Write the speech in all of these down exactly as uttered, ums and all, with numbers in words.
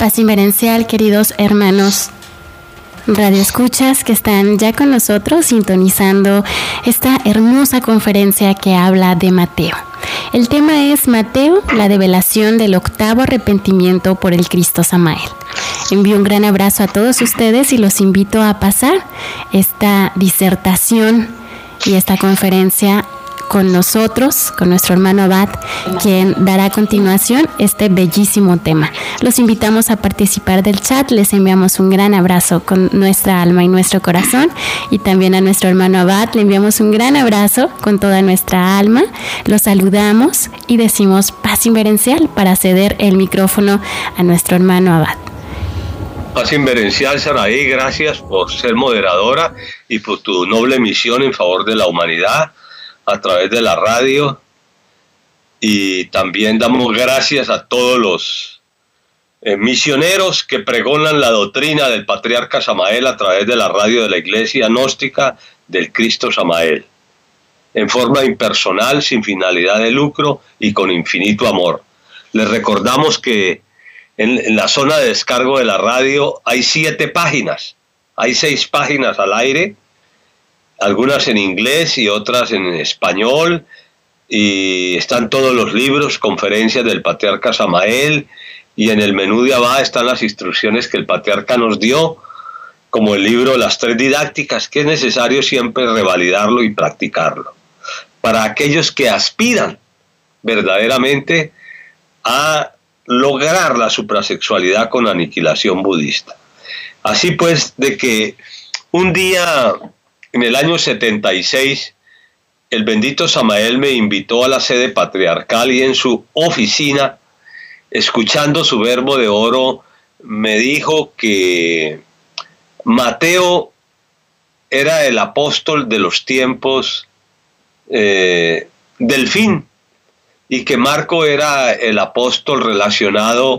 Paz inverencial, queridos hermanos Radio Escuchas que están ya con nosotros sintonizando esta hermosa conferencia que habla de Mateo. El tema es Mateo, la develación del octavo arrepentimiento por el Cristo Samael. Envío un gran abrazo a todos ustedes y los invito a pasar esta disertación y esta conferencia con nosotros, con nuestro hermano Abad, quien dará a continuación este bellísimo tema. Los invitamos a participar del chat, les enviamos un gran abrazo con nuestra alma y nuestro corazón, y también a nuestro hermano Abad le enviamos un gran abrazo con toda nuestra alma. Los saludamos y decimos paz inverencial para ceder el micrófono a nuestro hermano Abad. Paz inverencial, Saraí, gracias por ser moderadora y por tu noble misión en favor de la humanidad a través de la radio, y también damos gracias a todos los eh, misioneros que pregonan la doctrina del patriarca Samael a través de la radio de la Iglesia Gnóstica del Cristo Samael, en forma impersonal, sin finalidad de lucro y con infinito amor. Les recordamos que en, en la zona de descargo de la radio hay siete páginas, hay seis páginas al aire, algunas en inglés y otras en español, y están todos los libros, conferencias del patriarca Samael, y en el menú de abajo están las instrucciones que el patriarca nos dio, como el libro Las Tres Didácticas, que es necesario siempre revalidarlo y practicarlo, para aquellos que aspiran verdaderamente a lograr la suprasexualidad con aniquilación budista. Así pues, de que un día en el año setenta y seis, el bendito Samael me invitó a la sede patriarcal, y en su oficina, escuchando su verbo de oro, me dijo que Mateo era el apóstol de los tiempos eh, del fin, y que Marco era el apóstol relacionado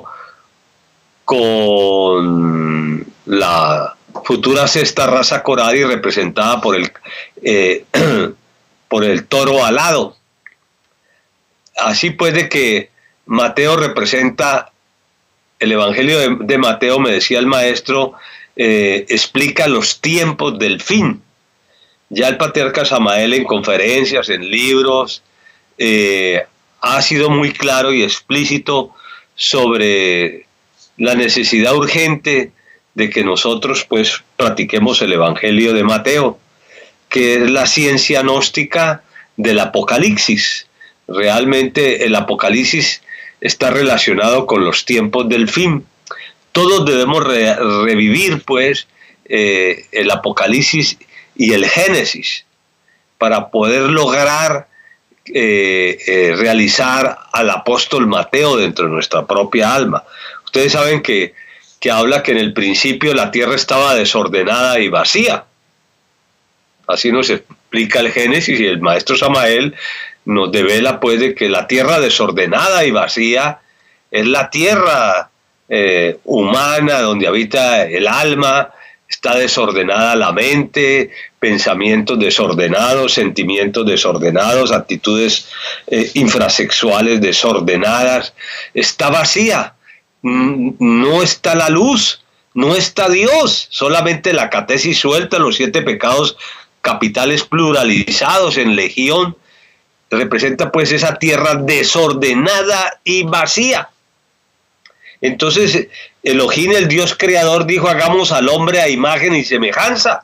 con la futura sexta raza Coradi, representada por el, eh, por el toro alado. Así pues, de que Mateo representa, el Evangelio de, de Mateo, me decía el maestro, eh, explica los tiempos del fin. Ya el patriarca Samael en conferencias, en libros, eh, ha sido muy claro y explícito sobre la necesidad urgente de que nosotros pues practiquemos el Evangelio de Mateo, que es la ciencia gnóstica del Apocalipsis. Realmente el Apocalipsis está relacionado con los tiempos del fin. Todos debemos re revivir pues eh, el Apocalipsis y el Génesis para poder lograr eh, eh, realizar al apóstol Mateo dentro de nuestra propia alma. Ustedes saben que que habla que en el principio la tierra estaba desordenada y vacía. Así nos explica el Génesis, y el maestro Samael nos devela pues de que la tierra desordenada y vacía es la tierra eh, humana donde habita el alma. Está desordenada la mente, pensamientos desordenados, sentimientos desordenados, actitudes eh, infrasexuales desordenadas. Está vacía. No está la luz, no está Dios, solamente la catesis suelta, los siete pecados capitales pluralizados en legión. Representa pues esa tierra desordenada y vacía. Entonces Elohim, el Dios creador, dijo: hagamos al hombre a imagen y semejanza.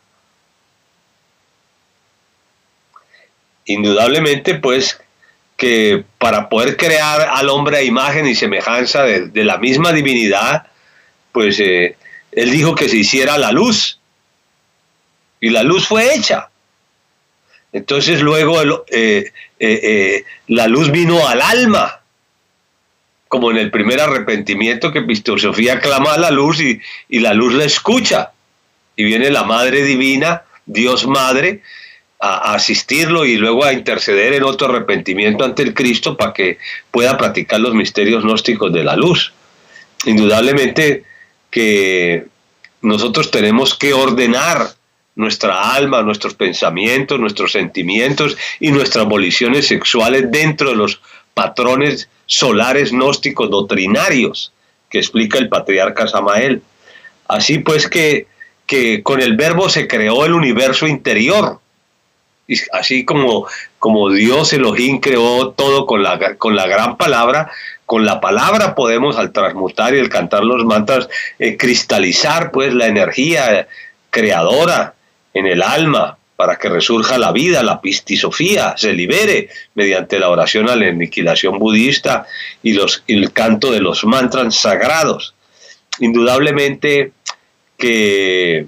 Indudablemente pues que para poder crear al hombre a imagen y semejanza de, de la misma divinidad, pues eh, él dijo que se hiciera la luz, y la luz fue hecha. Entonces luego el, eh, eh, eh, la luz vino al alma, como en el primer arrepentimiento, que Epistosofía clama a la luz y, y la luz la escucha, y viene la Madre Divina, Dios Madre, a asistirlo y luego a interceder en otro arrepentimiento ante el Cristo para que pueda practicar los misterios gnósticos de la luz. Indudablemente que nosotros tenemos que ordenar nuestra alma, nuestros pensamientos, nuestros sentimientos y nuestras voliciones sexuales dentro de los patrones solares gnósticos doctrinarios que explica el patriarca Samael. Así pues que, que con el verbo se creó el universo interior, y así como, como Dios Elohim creó todo con la, con la gran palabra. Con la palabra podemos, al transmutar y al cantar los mantras, eh, cristalizar pues la energía creadora en el alma, para que resurja la vida, la pistisofía, se libere mediante la oración a la aniquilación budista y, los, y el canto de los mantras sagrados. Indudablemente que,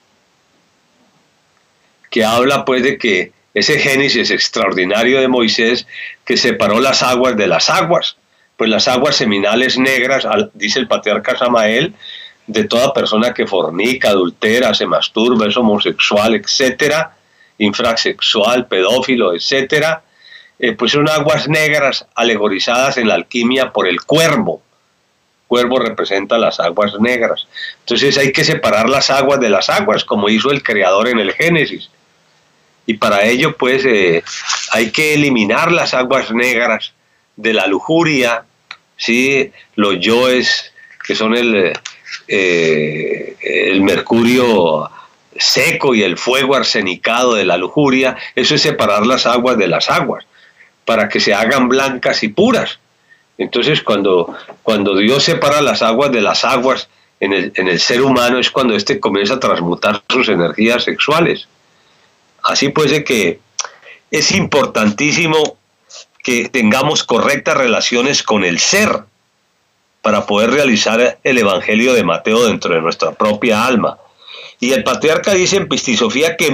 que habla pues de que ese Génesis extraordinario de Moisés, que separó las aguas de las aguas, pues las aguas seminales negras, dice el patriarca Samael, de toda persona que fornica, adultera, se masturba, es homosexual, etcétera, infrasexual, pedófilo, etcétera, eh, pues son aguas negras alegorizadas en la alquimia por el cuervo. Cuervo representa las aguas negras. Entonces hay que separar las aguas de las aguas, como hizo el Creador en el Génesis. Y para ello, pues, eh, hay que eliminar las aguas negras de la lujuria, ¿sí? Los yoes, que son el, eh, el mercurio seco y el fuego arsenicado de la lujuria. Eso es separar las aguas de las aguas, para que se hagan blancas y puras. Entonces, cuando, cuando Dios separa las aguas de las aguas en el, en el ser humano, es cuando éste comienza a transmutar sus energías sexuales. Así pues de que es importantísimo que tengamos correctas relaciones con el ser para poder realizar el Evangelio de Mateo dentro de nuestra propia alma. Y el patriarca dice en Pistisofía que